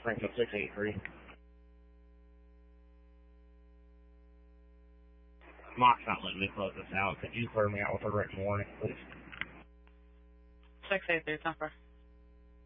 Springfield 683. Mock's not letting me close this out. Could you clear me out with a written warning, please? 683, 10-4.